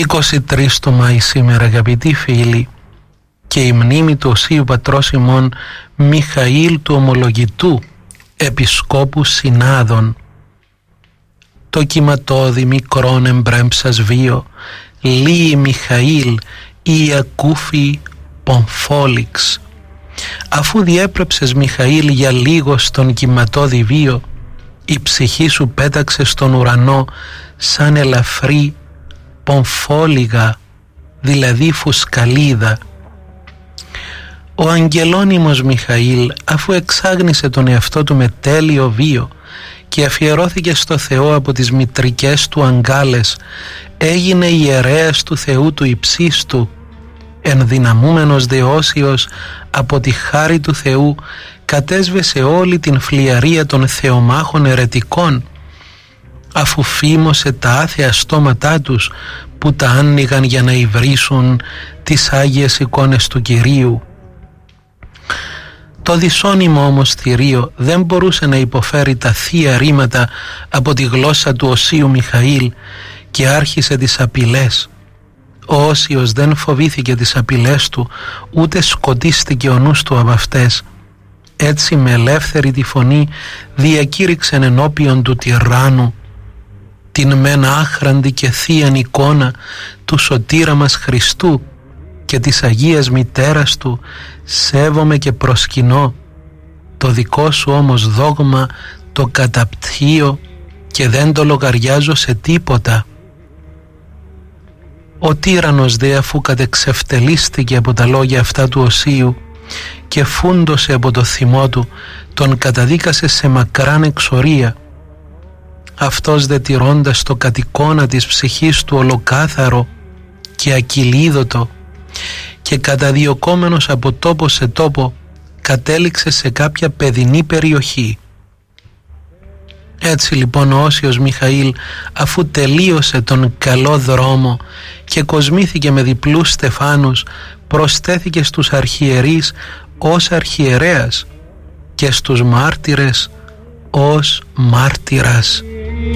23 του Μάη σήμερα, αγαπητοί φίλοι, και η μνήμη του Οσίου Πατρός ημών Μιχαήλ του Ομολογητού, Επισκόπου Συνάδων. Το κυματώδη μικρόν εμπρέμψας βίο, λύει Μιχαήλ ή ακούφι Πομφόλιξ. Αφού διέπρεψες Μιχαήλ για λίγο στον κυματώδη βίο, η ψυχή σου πέταξε στον ουρανό σαν ελαφρύ πομφόλιγα, δηλαδή φουσκαλίδα. Ο αγγελώνυμος Μιχαήλ, αφού εξάγνησε τον εαυτό του με τέλειο βίο και αφιερώθηκε στο Θεό από τις μητρικές του αγκάλες, έγινε ιερέας του Θεού του υψίστου, ενδυναμούμενος δεώσιος από τη χάρη του Θεού, κατέσβεσε όλη την φλιαρία των θεομάχων ερετικών, αφού φήμωσε τα άθεα στόματά τους που τα άνοιγαν για να υβρίσουν τις Άγιες εικόνες του Κυρίου. Το δυσώνυμο όμως θηρίο δεν μπορούσε να υποφέρει τα θεία ρήματα από τη γλώσσα του Οσίου Μιχαήλ και άρχισε τις απειλές. Ο Όσιος δεν φοβήθηκε τις απειλές του, ούτε σκοτίστηκε ο νους του από αυτές. Έτσι με ελεύθερη τη φωνή διακήρυξεν ενώπιον του τυράννου την μεν άχραντη και θείαν εικόνα του σωτήρα μας Χριστού και της Αγίας Μητέρας του. Σέβομαι και προσκυνώ, το δικό σου όμως δόγμα το καταπτύω και δεν το λογαριάζω σε τίποτα. Ο τύραννος δε, αφού κατεξευτελίστηκε από τα λόγια αυτά του Οσίου και φούντωσε από το θυμό του, τον καταδίκασε σε μακράν εξορία. Αυτός δε, τηρώντας το κατ' εικόνα της ψυχής του ολοκάθαρο και ακυλίδωτο και καταδιωκόμενος από τόπο σε τόπο, κατέληξε σε κάποια παιδινή περιοχή. Έτσι λοιπόν ο Όσιος Μιχαήλ, αφού τελείωσε τον καλό δρόμο και κοσμήθηκε με διπλούς στεφάνους, προσθέθηκε στους αρχιερείς ως αρχιερέας και στους μάρτυρες ως μάρτυρας.